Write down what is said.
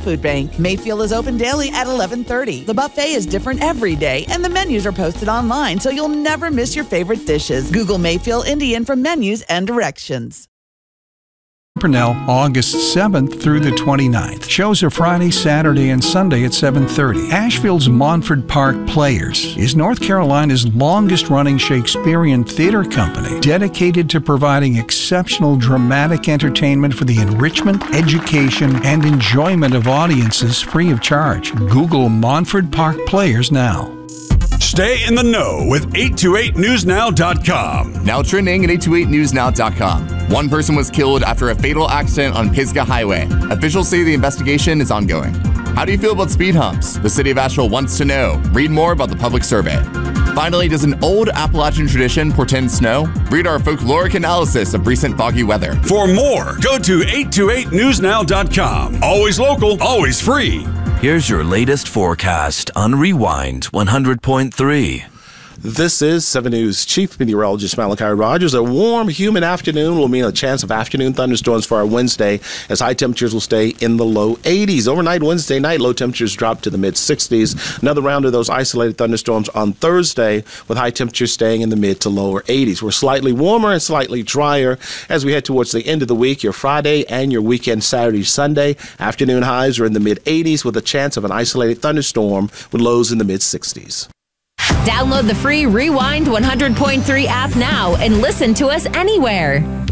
Food Bank. Mayfield is open daily at 11:30. The buffet is different every day, and the menus are posted online, so you'll never miss your favorite dishes. Google Mayfield Indian for menus and directions. Purnell, August 7th through the 29th. Shows are Friday, Saturday, and Sunday at 7:30. Asheville's Montford Park Players is North Carolina's longest-running Shakespearean theater company, dedicated to providing exceptional dramatic entertainment for the enrichment, education, and enjoyment of audiences free of charge. Google Montford Park Players now. Stay in the know with 828newsnow.com. Now trending at 828newsnow.com. One person was killed after a fatal accident on Pisgah Highway. Officials say the investigation is ongoing. How do you feel about speed humps? The city of Asheville wants to know. Read more about the public survey. Finally, does an old Appalachian tradition portend snow? Read our folkloric analysis of recent foggy weather. For more, go to 828newsnow.com. Always local, always free. Here's your latest forecast on Rewind 100.3. This is 7 News Chief Meteorologist Malachi Rogers. A warm, humid afternoon will mean a chance of afternoon thunderstorms for our Wednesday, as high temperatures will stay in the low 80s. Overnight Wednesday night, low temperatures drop to the mid-60s. Another round of those isolated thunderstorms on Thursday, with high temperatures staying in the mid to lower 80s. We're slightly warmer and slightly drier as we head towards the end of the week. Your Friday and your weekend Saturday, Sunday, afternoon highs are in the mid-80s with a chance of an isolated thunderstorm with lows in the mid-60s. Download the free Rewind 100.3 app now and listen to us anywhere.